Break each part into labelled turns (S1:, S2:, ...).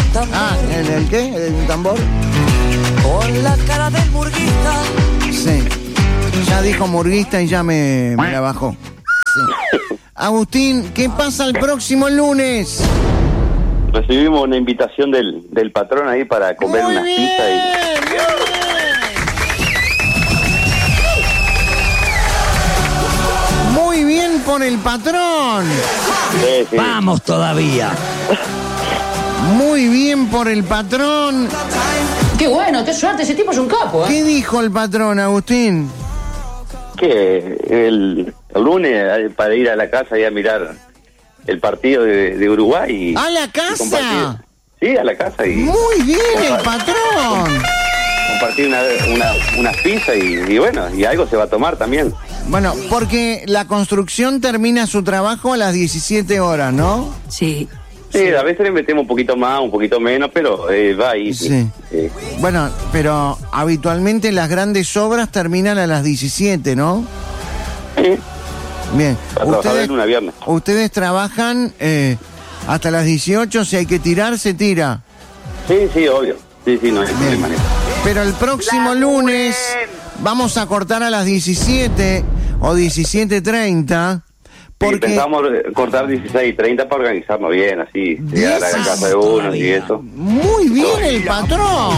S1: Ah, ¿el qué? ¿El tambor?
S2: Con la cara del murguista.
S1: Sí. Ya dijo murguista y ya me la bajó. Sí. Agustín, ¿qué pasa el próximo lunes?
S3: Recibimos una invitación del patrón ahí para comer
S1: Muy
S3: unas
S1: bien,
S3: pizzas
S1: muy bien por el patrón.
S3: Sí.
S4: Vamos todavía.
S1: Muy bien por el patrón.
S5: Qué bueno, qué suerte, ese tipo es un capo,
S1: ¿Qué dijo el patrón, Agustín?
S3: Que el lunes para ir a la casa y a mirar el partido de Uruguay.
S1: ¿A la casa?
S3: Sí, a la casa. Y
S1: muy bien el patrón.
S3: Compartir unas pizzas y bueno, y algo se va a tomar también.
S1: Bueno, porque la construcción termina su trabajo a las 17 horas, ¿no?
S5: Sí.
S3: Sí, a veces le metemos un poquito más, un poquito menos, pero va ahí.
S1: Sí. Bueno, pero habitualmente las grandes obras terminan a las 17, ¿no?
S3: Sí.
S1: Bien.
S3: Para trabajar de lunes a viernes.
S1: Ustedes trabajan hasta las 18, si hay que tirar, se tira.
S3: Sí, obvio. Sí, no hay problema.
S1: Pero el próximo lunes vamos a cortar a las 17 o 17:30. Porque
S3: pensamos cortar 16:30 para organizarnos bien, así, llegar a la casa de uno y eso.
S1: Muy bien el patrón.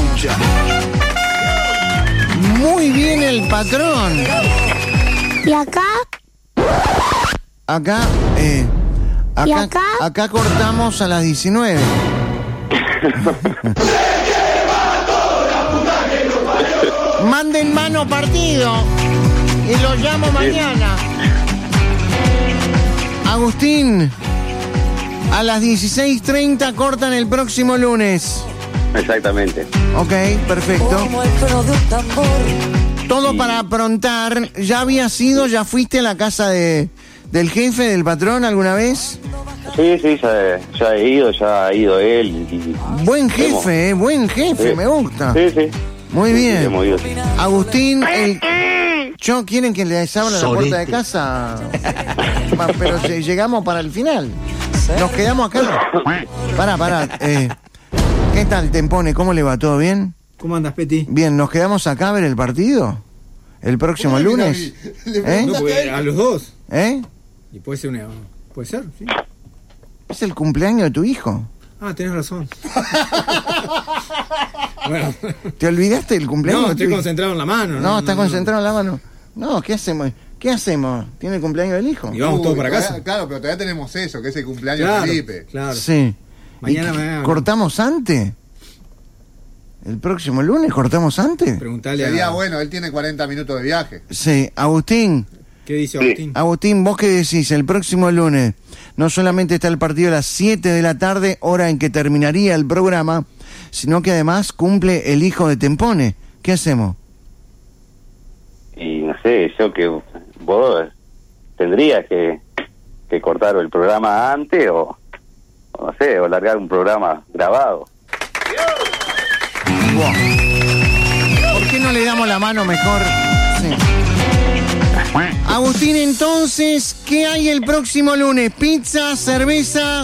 S1: Muy bien el patrón.
S6: ¿Y acá?
S1: Acá,
S6: ¿Y acá?
S1: Acá cortamos a las 19. Manden mano partido y lo llamo mañana. Agustín, a las 16:30 cortan el próximo lunes.
S3: Exactamente.
S1: Ok, perfecto.
S2: Como el tono de un tambor.
S1: Todo para aprontar. ¿Ya fuiste a la casa del jefe, del patrón alguna vez?
S3: Sí, ya ha ido él.
S1: Buen jefe,
S3: Sí.
S1: me gusta.
S3: Sí.
S1: Muy bien.
S3: Hemos ido.
S1: Agustín, ¿quieren que les abra la puerta de casa? Pero llegamos para el final. Nos quedamos acá. Pará. ¿Qué tal, Tempone? ¿Cómo le va? ¿Todo bien?
S7: ¿Cómo andas, Peti?
S1: Bien, ¿nos quedamos acá a ver el partido? ¿El próximo lunes?
S7: No, porque a los dos.
S1: Y
S7: puede ser, sí.
S1: Es el cumpleaños de tu hijo.
S7: Ah, tenés razón. Bueno.
S1: ¿Te olvidaste del cumpleaños?
S7: No, estoy concentrado en la mano.
S1: No, estás concentrado en la mano. No, ¿qué hacemos? ¿Tiene el cumpleaños del hijo?
S7: Y vamos todos para casa.
S8: Claro, pero todavía tenemos eso, que es el cumpleaños de Felipe.
S7: Claro.
S1: Sí.
S7: Mañana
S1: ¿Cortamos antes? ¿El próximo lunes cortamos antes?
S8: Sería bueno, él tiene 40 minutos de viaje.
S1: Sí, Agustín.
S7: ¿Qué dice Agustín?
S1: Agustín, ¿vos qué decís? El próximo lunes no solamente está el partido a las 7 de la tarde, hora en que terminaría el programa, sino que además cumple el hijo de Tempone. ¿Qué hacemos?
S3: Y no sé, yo que vos tendrías que cortar el programa antes o no sé, o largar un programa grabado.
S1: ¿Por qué no le damos la mano mejor? Sí. Agustín, entonces, ¿qué hay el próximo lunes? ¿Pizza, cerveza,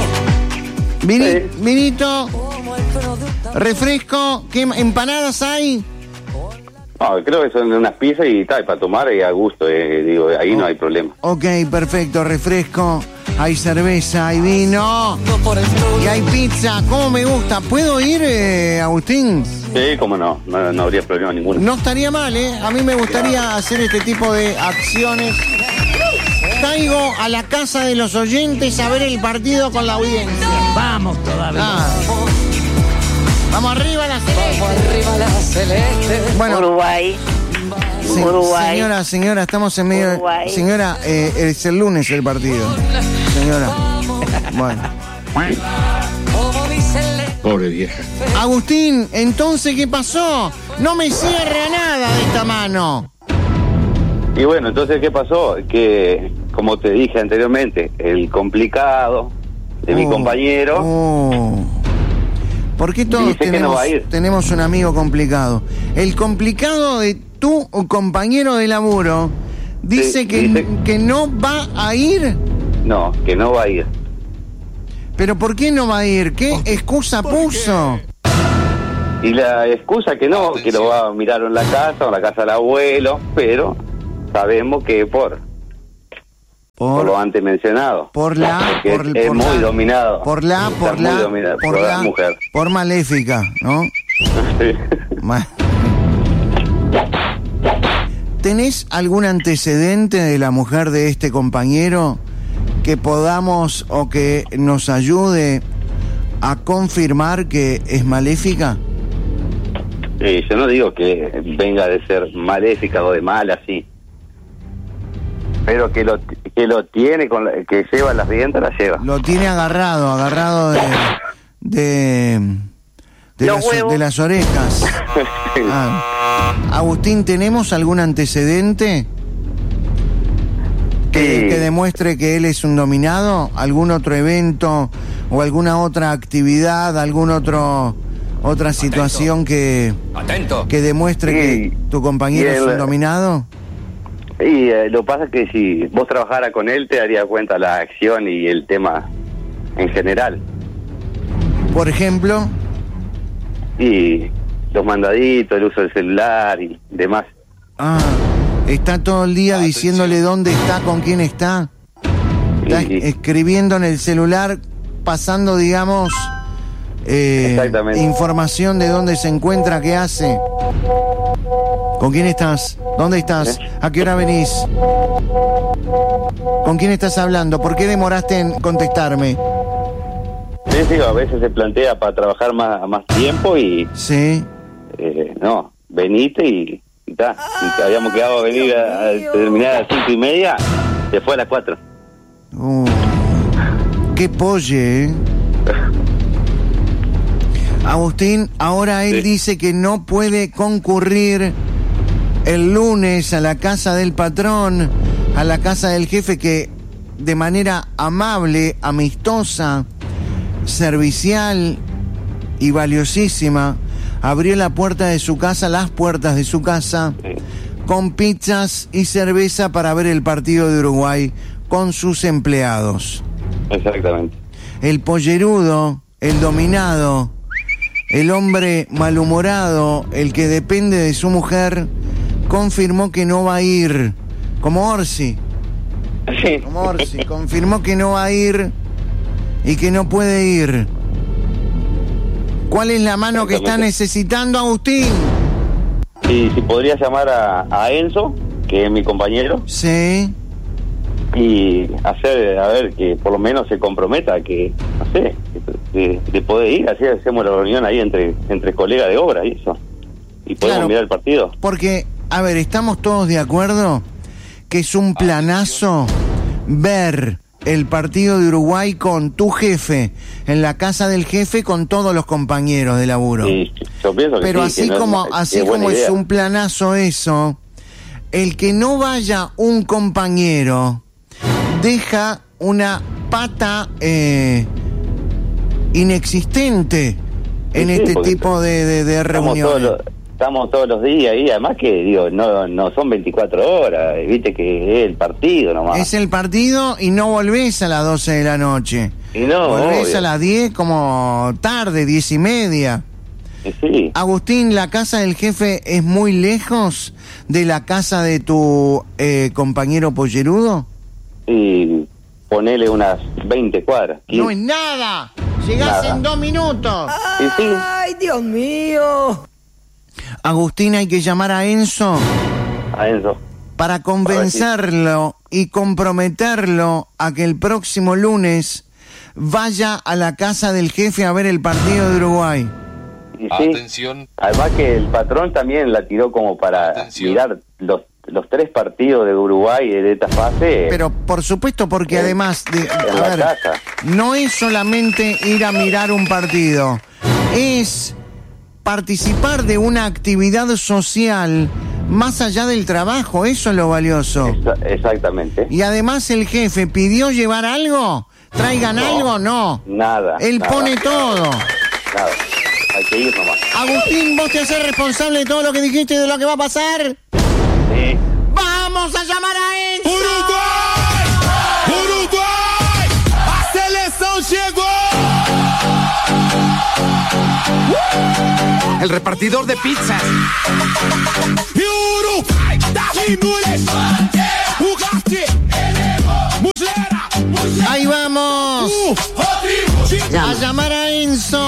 S1: vinito, refresco? ¿Qué empanadas hay?
S3: No, creo que son unas pizzas y tal, para tomar y a gusto, digo, ahí no hay problema.
S1: Ok, perfecto, refresco, hay cerveza, hay vino y hay pizza. ¿Cómo me gusta? ¿Puedo ir, Agustín?
S3: Sí, cómo no habría problema ninguno.
S1: No estaría mal, A mí me gustaría hacer este tipo de acciones. Caigo a la casa de los oyentes a ver el partido con la audiencia.
S4: Vamos todavía.
S1: Vamos arriba la celeste.
S2: Vamos arriba la celeste.
S1: Bueno,
S6: Uruguay.
S1: Señora, estamos en medio.
S6: Uruguay.
S1: Señora, es el lunes el partido. Señora. Bueno.
S9: Pobre vieja.
S1: Agustín, entonces, ¿qué pasó? No me cierra nada de esta mano.
S3: Y bueno, entonces, ¿qué pasó? Que, como te dije anteriormente, el complicado de mi compañero...
S1: ¿Por qué todos tenemos un amigo complicado? El complicado de tu compañero de laburo dice que no va a ir.
S3: No, que no va a ir.
S1: ¿Pero por qué no va a ir? ¿Qué excusa puso?
S3: Y la excusa que no, que lo va a mirar en la casa o en la casa del abuelo, pero sabemos que por lo antes mencionado.
S1: Por
S3: muy dominado.
S1: Por la
S3: mujer.
S1: Por maléfica, ¿no?
S3: Sí.
S1: ¿Tenés algún antecedente de la mujer de este compañero que podamos o que nos ayude a confirmar que es maléfica?
S3: Yo no digo que venga de ser maléfica o de mala, sí. Pero que lo tiene, que lleva las riendas, las lleva.
S1: Lo tiene agarrado de las orejas. Agustín, ¿tenemos algún antecedente que demuestre que él es un dominado? ¿Algún otro evento o alguna otra actividad, otra situación que demuestre que tu compañero es un dominado?
S3: Y lo que pasa es que si vos trabajaras con él te daría cuenta la acción y el tema en general.
S1: Por ejemplo,
S3: y los mandaditos, el uso del celular y demás.
S1: Está todo el día diciéndole dónde está, con quién está. Está escribiendo en el celular, pasando, digamos, información de dónde se encuentra, qué hace. ¿Con quién estás? ¿Dónde estás? ¿A qué hora venís? ¿Con quién estás hablando? ¿Por qué demoraste en contestarme?
S3: Sí, a veces se plantea para trabajar más tiempo y...
S1: Sí.
S3: No, venite y está. Y habíamos quedado a venir a terminar a las 5:30, se fue a las 4.
S1: ¡Qué polle, eh! Agustín, ahora él dice que no puede concurrir el lunes a la casa del patrón, a la casa del jefe, que de manera amable, amistosa, servicial y valiosísima abrió la puerta de su casa, las puertas de su casa, con pizzas y cerveza para ver el partido de Uruguay con sus empleados.
S3: Exactamente.
S1: El pollerudo, el dominado, el hombre malhumorado, el que depende de su mujer, confirmó que no va a ir, como Orsi.
S3: Sí.
S1: Como Orsi, confirmó que no va a ir y que no puede ir. ¿Cuál es la mano que está necesitando, Agustín?
S3: Y si podría llamar a Enzo, que es mi compañero.
S1: Sí.
S3: Y hacer, a ver, que por lo menos se comprometa, que, no sé, de poder ir, así hacemos la reunión ahí entre colegas de obra y eso. Y podemos mirar el partido.
S1: Porque, a ver, estamos todos de acuerdo que es un planazo ver el partido de Uruguay con tu jefe, en la casa del jefe, con todos los compañeros de laburo.
S3: Sí, yo pienso que
S1: pero
S3: sí,
S1: así
S3: que
S1: como es un planazo eso, el que no vaya un compañero deja una pata inexistente en este tipo de reuniones.
S3: Estamos todos los días ahí, además que digo, no son 24 horas, viste que es el partido nomás.
S1: Es el partido y no volvés a las 12 de la noche.
S3: Y no,
S1: volvés
S3: obvio.
S1: A las 10 como tarde, 10:30.
S3: Sí.
S1: Agustín, ¿la casa del jefe es muy lejos de la casa de tu compañero pollerudo?
S3: Y ponele unas 20 cuadras. 15.
S1: No es nada, llegás en 2 minutos.
S2: ¡Ay, Dios mío!
S1: Agustín, hay que llamar a Enzo.
S3: A Enzo.
S1: Para convencerlo y comprometerlo a que el próximo lunes vaya a la casa del jefe a ver el partido de Uruguay.
S3: Y sí, atención. Además que el patrón también la tiró como para mirar los 3 partidos de Uruguay de esta fase.
S1: Pero por supuesto, porque además no es solamente ir a mirar un partido, es participar de una actividad social más allá del trabajo. Eso es lo valioso.
S3: Exactamente.
S1: Y además el jefe pidió llevar algo. ¿Traigan algo? No.
S3: Nada.
S1: Él pone todo.
S3: Nada. Hay que ir nomás.
S1: Agustín, ¿vos te haces responsable de todo lo que dijiste y de lo que va a pasar?
S3: Sí.
S1: ¡Vamos a llamar a Enzo!
S9: ¡Uruguay! ¡Uruguay! ¡A seleção chegou! el repartidor de pizzas.
S1: Ahí vamos. A llamar a Enzo.